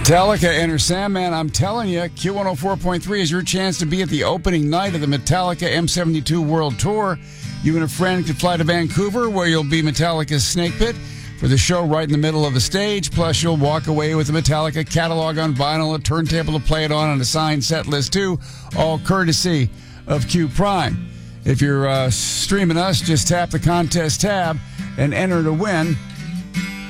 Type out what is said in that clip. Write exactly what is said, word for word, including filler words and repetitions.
Metallica, Enter Sandman. I'm telling you, Q one oh four point three is your chance to be at the opening night of the Metallica M seventy-two World Tour. You and a friend could fly to Vancouver, where you'll be Metallica's Snake Pit for the show right in the middle of the stage. Plus, you'll walk away with the Metallica catalog on vinyl, a turntable to play it on, and a signed set list, too, all courtesy of Q Prime. If you're uh, streaming us, just tap the contest tab and enter to win